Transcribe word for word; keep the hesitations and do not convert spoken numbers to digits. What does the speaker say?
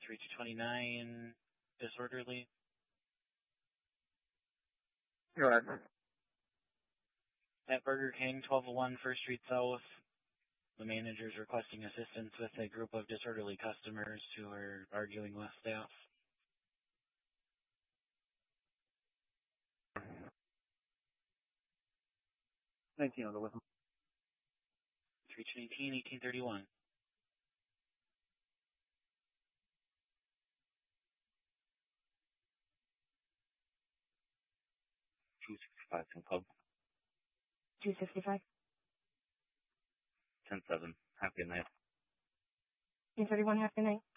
three two twenty-nine, disorderly. Go ahead. At Burger King, twelve oh one First Street South, the manager is requesting assistance with a group of disorderly customers who are arguing with staff. nineteen on the list. three two eighteen, eighteen thirty-one. two sixty-five, ten club. two sixty-five. ten seven. Have a good night. ten thirty-one, have a good night.